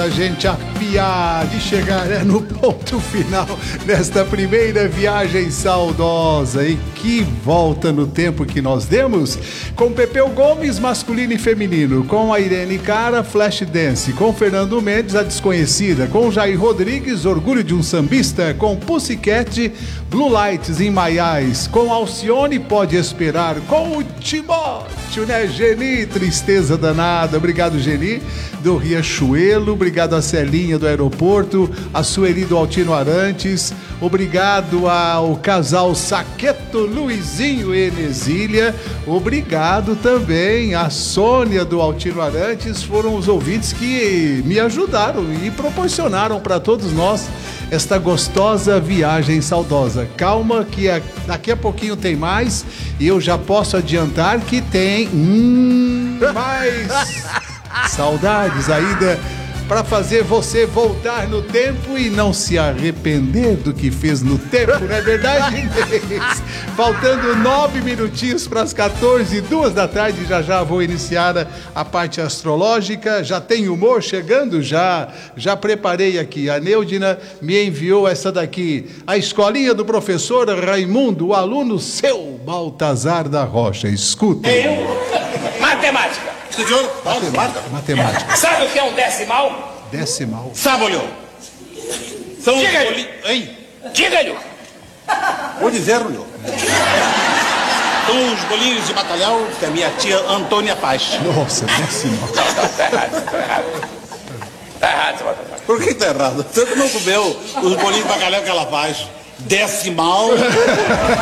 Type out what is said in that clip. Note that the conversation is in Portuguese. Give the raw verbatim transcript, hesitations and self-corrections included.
A gente apiar de chegar, né, no ponto final desta primeira viagem saudosa. E que volta no tempo que nós demos, com Pepeu Gomes, masculino e feminino, com a Irene Cara, Flash Dance, com Fernando Mendes, a Desconhecida, com Jair Rodrigues, Orgulho de um Sambista, com Pussycat, Blue Lights em Maiais, com Alcione, Pode Esperar, com o Timóteo, né, Geni, Tristeza Danada. Obrigado, Geni, do Riachuelo. Obrigado a Celinha do aeroporto, a Sueli do Altino Arantes, obrigado ao casal Saqueto, Luizinho e Enesília, obrigado também a Sônia do Altino Arantes. Foram os ouvintes que me ajudaram e proporcionaram para todos nós esta gostosa viagem saudosa. Calma que daqui a pouquinho tem mais, e eu já posso adiantar que tem hum, mais saudades ainda para fazer você voltar no tempo e não se arrepender do que fez no tempo, não é verdade, Inês? Faltando nove minutinhos para as quatorze e duas da tarde, já já vou iniciar a, a parte astrológica. Já tem humor chegando? Já, já preparei aqui. A Neudina me enviou essa daqui. A escolinha do professor Raimundo, o aluno seu, Baltazar da Rocha. Escuta. Eu? Matemática. Senhor, Matemática. Matemática. Sabe o que é um decimal? Decimal. Sabe, olhou? São os Diga-lhe. boli... Hein? Diga-lhe. Vou dizer, olhou. São os bolinhos de bacalhau que a minha tia Antônia faz. Nossa, decimal. Não, não, tá errado, tá errado. Tá errado, seu Baltazar. Por que tá errado? Você não comeu os bolinhos de bacalhau que ela faz? Decimal.